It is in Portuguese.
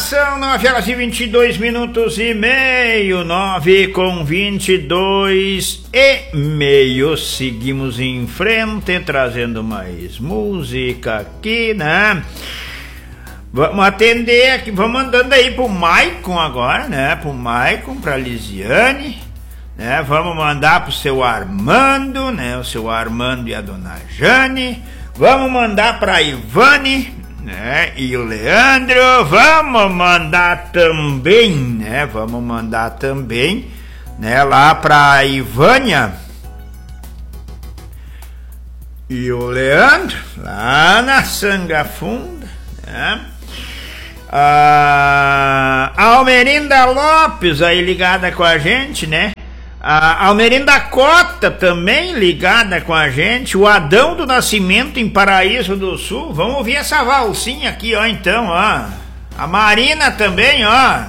são 9h22 9h22. Seguimos em frente, trazendo mais música aqui, né? Vamos atender aqui, vamos mandando aí pro Maicon agora, né? Pro Maicon, pra Lisiane, né? Vamos mandar pro seu Armando, né? O seu Armando e a dona Jane. Vamos mandar pra Ivane, né? E o Leandro. Vamos mandar também, né? Vamos mandar também, né? Lá pra Ivânia e o Leandro, lá na Sanga Funda, né? A Almerinda Lopes aí ligada com a gente, né? A Almerinda Cota também ligada com a gente. O Adão do Nascimento em Paraíso do Sul. Vamos ouvir essa valsinha aqui, ó, então, ó. A Marina também, ó.